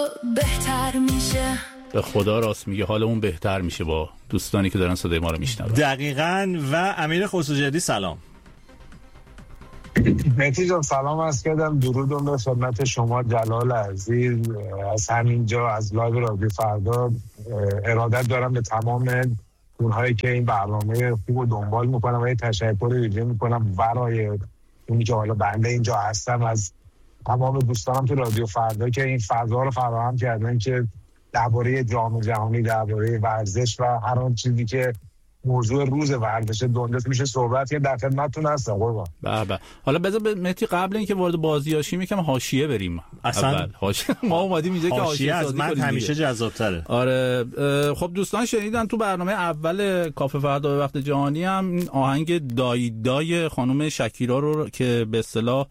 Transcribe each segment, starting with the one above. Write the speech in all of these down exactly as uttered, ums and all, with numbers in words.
بهتر میشه. به خدا راست میگه، حال اون بهتر میشه با دوستانی که دارن صدای ما رو میشنون. دقیقاً. و امیر خسروجدی سلام. مهدی جان سلام عرض کردم، درودم به خدمت شما جلال عزیز. از همینجا از لایو رادیو فردا ارادت دارم به تمام اونهایی که این برنامه خوب رو دنبال میکنم و یه تشکر ویژه میکنم برای اونی که حالا بنده اینجا هستم، از تمام دوستانم تو رادیو فردا که این فضا رو فراهم کردن که درباره جام جهانی، درباره ورزش و هر آن چیزی که موضوع روز ورزش دنیا میشه صحبت که در خدمتتون هستم. قربان. به به. حالا بذار مهدی قبل اینکه وارد بازی باشیم یکم حاشیه بریم. اصلا حاشیه ما اومدیم اینجا که حاشیه از من همیشه جذاب‌تره. آره خب دوستان شنیدن تو برنامه اول کافه فردا به وقت جهانی هم آهنگ دای دای خانم شکیرا رو که به اصطلاح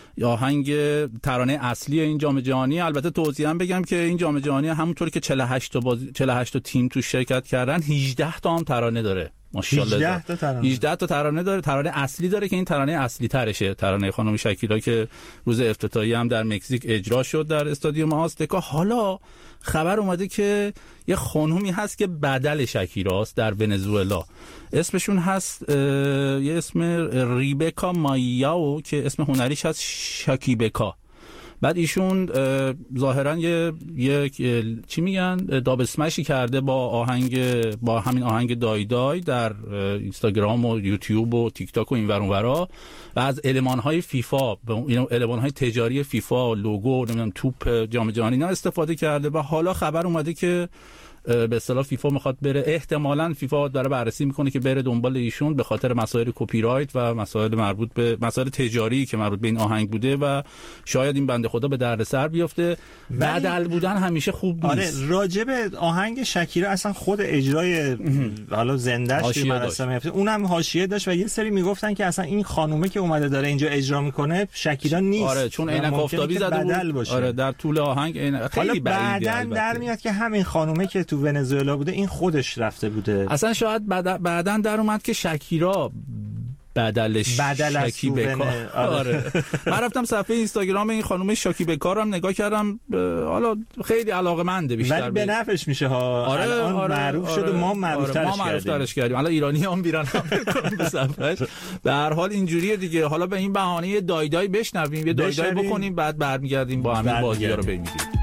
آهنگ ترانه اصلی این جام جهانی، البته توضیح هم بگم که این جام جهانی همونطوری که چهل و هشت تا بازی چهل و هشت تا تیم تو شرکت کردن، هجده تا هم ترانه داره. ماشاءالله هجده تا ترانه هجده تا ترانه داره. ترانه اصلی داره که این ترانه اصلی ترشه، ترانه خانم شکیرا که روز افتتاحیه هم در مکزیک اجرا شد در استادیوم آزتکا. حالا خبر اومده که یه خانومی هست که بدل شکیراست در ونزوئلا، اسمشون هست یه اسم ریبکا مایاو که اسم هنریش هست شکیبکا. بعد ایشون ظاهرا یه یک چی میگن داب اسمشی کرده با آهنگ با همین آهنگ دای دای در اینستاگرام و یوتیوب و تیک تاک و این ور اون ورا و از المان‌های فیفا، این المان‌های تجاری فیفا، لوگو، نمیدونم توپ جام جهانی اینا استفاده کرده. و حالا خبر اومده که به اصطلاح فیفا میخواد بره، احتمالاً فیفا داره بررسی میکنه که بره دنبال ایشون به خاطر مسائل کپی رایت و مسائل مربوط به مسائل تجاری که مربوط به این آهنگ بوده و شاید این بنده خدا به دردسر بیفته. بدل بودن همیشه خوب نیست. آره راجع به آهنگ شکیرا اصلا خود اجرای حالا زنده‌اش که مراسم اونم حاشیه داشت و یه سری میگفتن که اصلا این خانومه که اومده داره اینجا اجرا میکنه شکیرا نیست. آره چون عینک آفتابی زده بود. آره در طول آهنگ این خیلی بعدن در میاد که همین خانومه که تو ونزوئلا بوده این خودش رفته بوده. اصلا شاید بعداً در اومد که شکیرا بدلش بدل شکیبکا. آره من رفتم صفحه اینستاگرام این خانم شکیبکا رو هم نگاه کردم، حالا خیلی علاقه‌منده بیشتر ولی به نفعش میشه ها. آره الان آره معروف آره شد و ما معروف‌ترش آره کردیم. ما معروف‌ترش کردیم. حالا ایرانی‌ها هم میرن کنن به صفحهش. به هر حال اینجوریه دیگه. حالا به این بهانه دای دای بشنویم، یه دای دای بکنیم، بعد برمیگردیم با همین بازی‌ها رو ببینیم.